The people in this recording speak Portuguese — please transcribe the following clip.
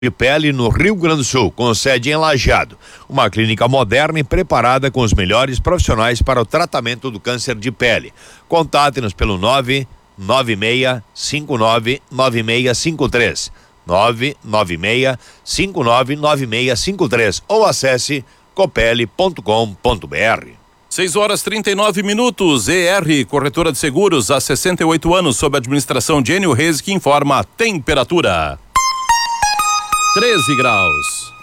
de pele no Rio Grande do Sul, com sede em Lajeado. Uma clínica moderna e preparada com os melhores profissionais para o tratamento do câncer de pele. Contate-nos pelo 996599653. 996599653 ou acesse copele.com.br. 6h39. ER, corretora de seguros, há 68 anos, sob a administração de Enio Reis, que informa a temperatura. 13 graus.